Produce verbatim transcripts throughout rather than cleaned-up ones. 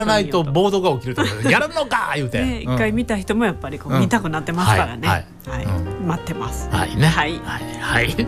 ないと暴動が起きるとやるのか言うて、 ね、一回見た人もやっぱりこう見たくなってますからね、はいはいはい、うん、待ってます。 はいね、はいはいはい、はい、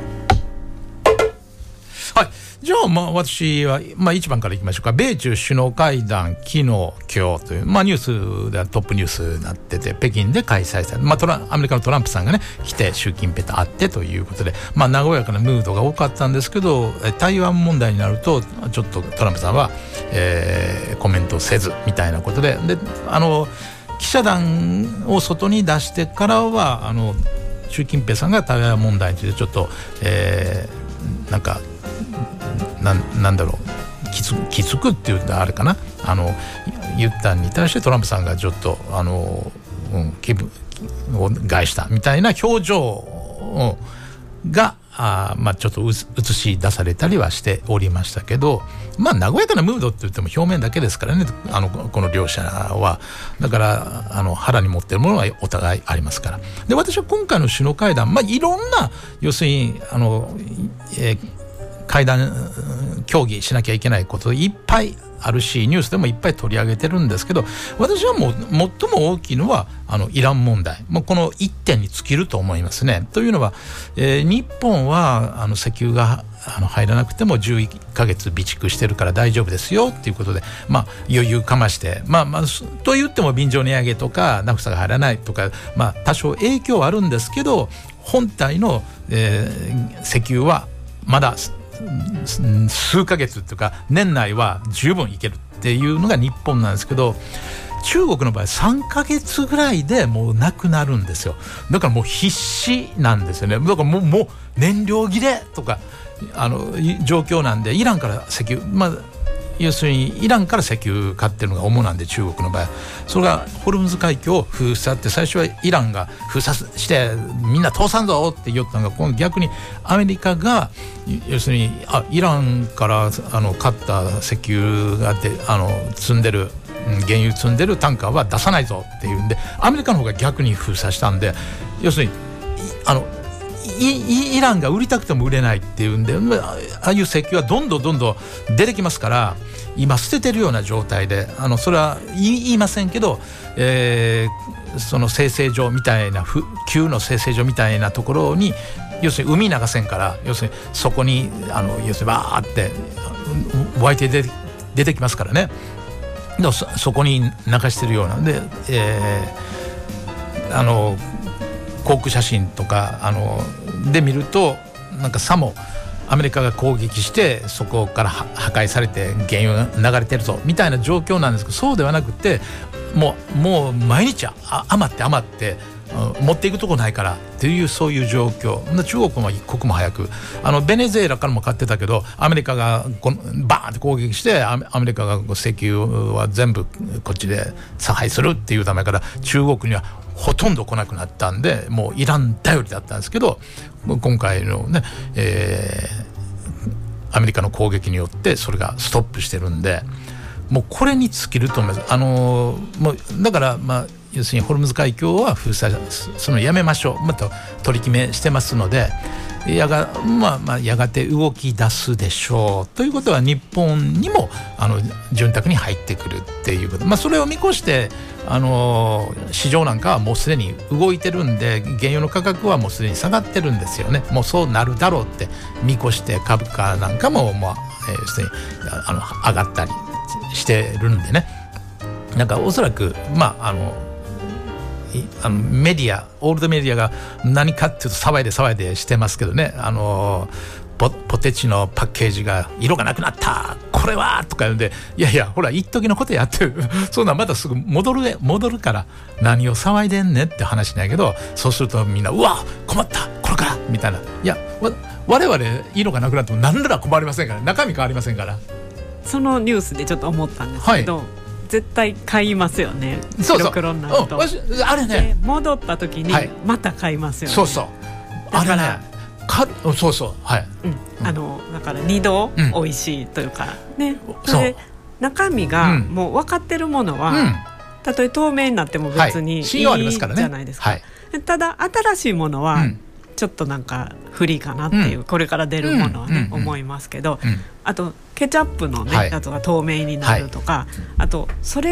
じゃあまあ私は、まあ、いちばんからいきましょうか。米中首脳会談昨日今日という、まあ、ニュースではトップニュースになってて、北京で開催されて、まあ、トラアメリカのトランプさんがね来て習近平と会ってということで、まあ、和やかなムードが多かったんですけど、台湾問題になるとちょっとトランプさんは、えー、コメントせずみたいなことで、であの記者団を外に出してからはあの習近平さんが台湾問題についてちょっと、えー、なんかな, なんだろうきつきつくっていうとあれかな、あの言ったに対してトランプさんがちょっとあの、うん、気分を害したみたいな表情があ、まあ、ちょっと映し出されたりはしておりましたけど、まあ和やかなムードって言っても表面だけですからね、あのこの両者は。だからあの腹に持ってるものはお互いありますから。で私は今回の首脳会談、まあ、いろんな要するにあの、えー会談協議しなきゃいけないこといっぱいあるし、ニュースでもいっぱい取り上げてるんですけど、私はもう最も大きいのはあのイラン問題、もうこの一点に尽きると思いますね。というのは、えー、日本はあの石油があの入らなくてもじゅういっかげつ備蓄してるから大丈夫ですよっていうことで、まあ、余裕かまして、まあまあ、と言っても便乗値上げとかナフタが入らないとか、まあ、多少影響はあるんですけど、本体の、えー、石油はまだ数ヶ月というか年内は十分いけるっていうのが日本なんですけど、中国の場合さんかげつぐらいでもうなくなるんですよ。だからもう必死なんですよね。だからもう、もう燃料切れとかあの状況なんで、イランから石油、まあ要するにイランから石油買ってるのが主なんで、中国の場合それがホルムズ海峡を封鎖って、最初はイランが封鎖してみんな通さんぞって言ったのが、今度逆にアメリカが要するにあイランからあの買った石油があってあの積んでる原油積んでるタンカーは出さないぞっていうんで、アメリカの方が逆に封鎖したんで、要するにあのイ, イランが売りたくても売れないっていうんで、ああいう石油はどんどんどんどん出てきますから、今捨ててるような状態で、あのそれは言いませんけど、えー、その生成所みたいな旧の生成所みたいなところに要するに海流せんから、要するにそこにあの要するにバーって湧いて出て、出てきますからね。で そ, そこに流してるようなで、えー、あの航空写真とかあので見ると、なんかさもアメリカが攻撃してそこから破壊されて原油が流れてるぞみたいな状況なんですけど、そうではなくてもう、もう毎日余って余って持っていくとこないからっていう、そういう状況。中国も一刻も早くあのベネズエラからも買ってたけど、アメリカがこのバーンって攻撃してアメリカが石油は全部こっちで差配するっていうためから中国にはほとんど来なくなったんで、もうイラン頼りだったんですけど、今回のね、えー、アメリカの攻撃によってそれがストップしてるんで、もうこれに尽きると思います。あのもうだからまあ要するにホルムズ海峡は封鎖するのやめましょう、また取り決めしてますので、やが、まあ、まあやがて動き出すでしょうということは、日本にもあの潤沢に入ってくるっていうこと、まあ、それを見越してあの市場なんかはもうすでに動いてるんで、原油の価格はもうすでに下がってるんですよね。もうそうなるだろうって見越して株価なんかも、まあえー、要するにあの上がったりしてるんでね、なんかおそらくまああのあのメディアオールドメディアが何かっていうと騒いで騒いでしてますけどね、あの ポ, ポテチのパッケージが色がなくなったこれはとか言うんで、いやいやほら一時のことやってるそんなんまたすぐ戻る戻るから何を騒いでんねって話なんやけど、そうするとみんなうわ困ったこれからみたいな、いや我々色がなくなっても何なら困りませんから、中身変わりませんから。 そのニュースでちょっと思ったんですけど、はい、絶対買いますよね。 そうそう、 白黒になると、 うん、あれね戻った時にまた買いますよね、 はい、そうそうあれねかそうそうはい、 うんうん、あのだから二度美味しいというか、うん、ね、それで中身がもう分かってるものは、うん、たとえ透明になっても別にいいじゃないですか、はい、ただ新しいものは、うん、ちょっとなんか不利かなっていう、うん、これから出るものはね、うん、思いますけど、うん、あとケチャップのね、はい、やつが透明になるとか、はい、あとそれ